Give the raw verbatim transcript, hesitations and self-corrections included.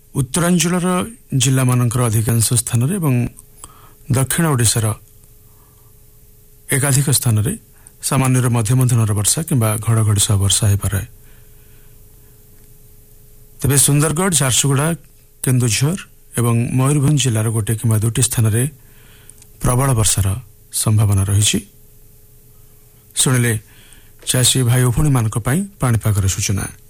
उत्तरांचल जिला मानकर अधिकांश स्थान एवं दक्षिण ओडिशार एकाधिक स्थान रे सामान्य मध्यम धरणार वर्षा किंबा घड़घड़ी सह वर्षा हो पारे। तेबे सुंदरगढ़, झारसुगुड़ा, केन्दुझर एवं मयूरभंज जिलार गोटे किंबा दुटी स्थान रे प्रबल वर्षार संभावना रही। शुणिले चाषी भाई भौणी मानक पाई पाणीपागर सूचना।